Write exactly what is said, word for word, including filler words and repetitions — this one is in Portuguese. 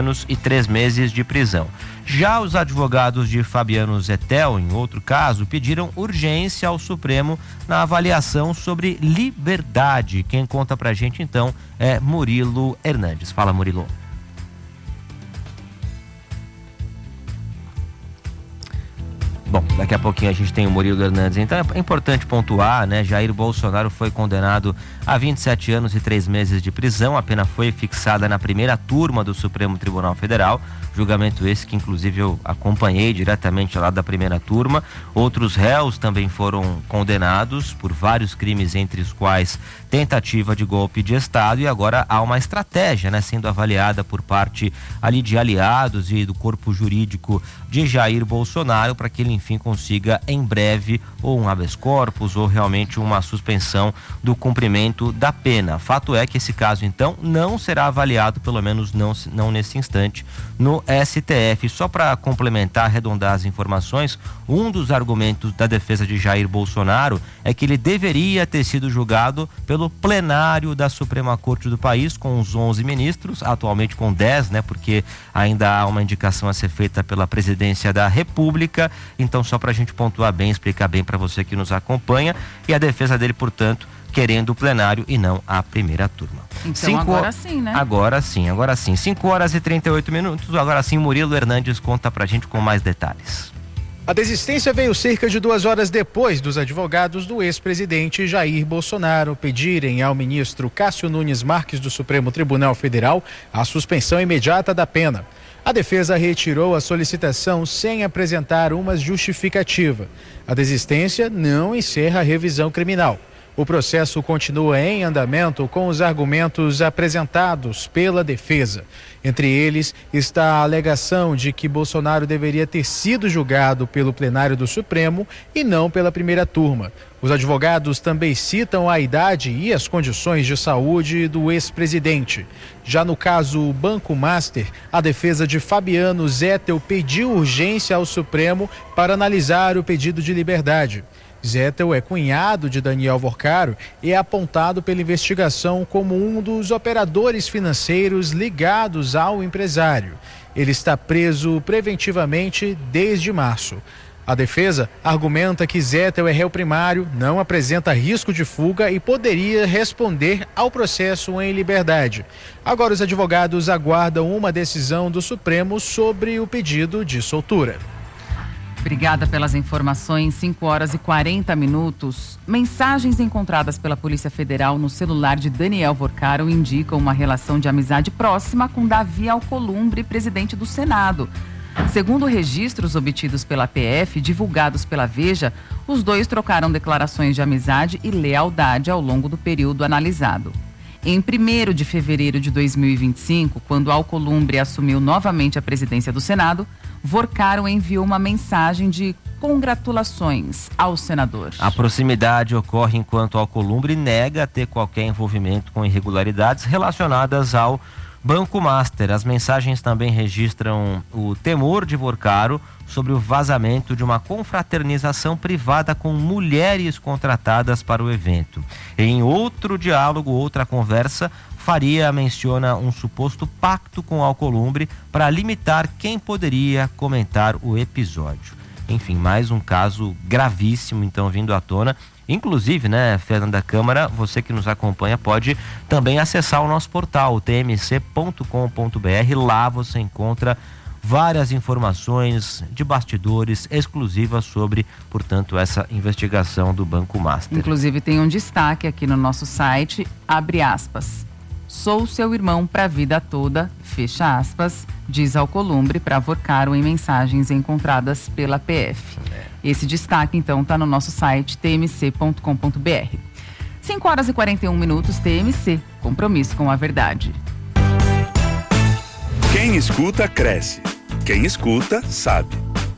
anos e três meses de prisão. Já os advogados de Fabiano Zettel, em outro caso, pediram urgência ao Supremo na avaliação sobre liberdade. Quem conta pra gente, então, é Murilo Hernandes. Fala, Murilo. Bom, daqui a pouquinho a gente tem o Murilo Hernandes. Então é importante pontuar, né? Jair Bolsonaro foi condenado a vinte e sete anos e três meses de prisão. A pena foi fixada na primeira turma do Supremo Tribunal Federal. Julgamento esse que inclusive eu acompanhei diretamente lá da primeira turma. Outros réus também foram condenados por vários crimes, entre os quais tentativa de golpe de Estado, e agora há uma estratégia, né, sendo avaliada por parte ali de aliados e do corpo jurídico de Jair Bolsonaro para que ele enfim consiga em breve ou um habeas corpus ou realmente uma suspensão do cumprimento da pena. Fato é que esse caso então não será avaliado, pelo menos não, não nesse instante, no S T F. Só para complementar, arredondar as informações, um dos argumentos da defesa de Jair Bolsonaro é que ele deveria ter sido julgado pelo plenário da Suprema Corte do país, com os onze ministros, atualmente com dez, né, porque ainda há uma indicação a ser feita pela presidência da República. Então, só para a gente pontuar bem, explicar bem para você que nos acompanha, e a defesa dele, portanto, querendo o plenário e não a primeira turma. Então Cinco... agora sim, né? Agora sim, agora sim. cinco horas e trinta e oito minutos. Agora sim, Murilo Hernandes conta pra gente com mais detalhes. A desistência veio cerca de duas horas depois dos advogados do ex-presidente Jair Bolsonaro pedirem ao ministro Cássio Nunes Marques do Supremo Tribunal Federal a suspensão imediata da pena. A defesa retirou a solicitação sem apresentar uma justificativa. A desistência não encerra a revisão criminal. O processo continua em andamento com os argumentos apresentados pela defesa. Entre eles está a alegação de que Bolsonaro deveria ter sido julgado pelo plenário do Supremo e não pela primeira turma. Os advogados também citam a idade e as condições de saúde do ex-presidente. Já no caso Banco Master, a defesa de Fabiano Zettel pediu urgência ao Supremo para analisar o pedido de liberdade. Zettel é cunhado de Daniel Vorcaro e é apontado pela investigação como um dos operadores financeiros ligados ao empresário. Ele está preso preventivamente desde março. A defesa argumenta que Zettel é réu primário, não apresenta risco de fuga e poderia responder ao processo em liberdade. Agora os advogados aguardam uma decisão do Supremo sobre o pedido de soltura. Obrigada pelas informações. cinco horas e quarenta minutos. Mensagens encontradas pela Polícia Federal no celular de Daniel Vorcaro indicam uma relação de amizade próxima com Davi Alcolumbre, presidente do Senado. Segundo registros obtidos pela P F, divulgados pela Veja, os dois trocaram declarações de amizade e lealdade ao longo do período analisado. Em primeiro de fevereiro de dois mil e vinte e cinco, quando Alcolumbre assumiu novamente a presidência do Senado, Vorcaro enviou uma mensagem de congratulações ao senador. A proximidade ocorre enquanto Alcolumbre nega ter qualquer envolvimento com irregularidades relacionadas ao Banco Master. As mensagens também registram o temor de Vorcaro sobre o vazamento de uma confraternização privada com mulheres contratadas para o evento. Em outro diálogo, outra conversa, Faria menciona um suposto pacto com Alcolumbre para limitar quem poderia comentar o episódio. Enfim, mais um caso gravíssimo, então, vindo à tona. Inclusive, né, Fernanda Câmara, você que nos acompanha pode também acessar o nosso portal, t m c ponto com ponto b r. Lá você encontra várias informações de bastidores exclusivas sobre, portanto, essa investigação do Banco Master. Inclusive tem um destaque aqui no nosso site, abre aspas. Sou seu irmão para a vida toda, fecha aspas, diz Alcolumbre para Vorcaro em mensagens encontradas pela P F. Esse destaque, então, está no nosso site t m c ponto com ponto b r. cinco horas e quarenta e um minutos, T M C, compromisso com a verdade. Quem escuta, cresce. Quem escuta, sabe.